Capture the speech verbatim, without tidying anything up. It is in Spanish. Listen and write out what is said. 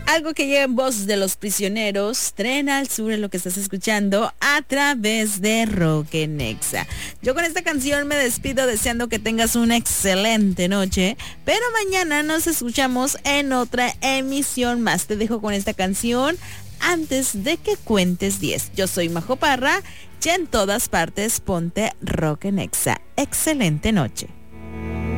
Algo que llega en voz de Los Prisioneros, Tren al Sur es lo que estás escuchando a través de Rock Nexa. Yo con esta canción me despido deseando que tengas una excelente noche, pero mañana nos escuchamos en otra emisión más. Te dejo con esta canción antes de que cuentes diez. Yo soy Majo Parra y en todas partes ponte Rock Nexa. Excelente noche.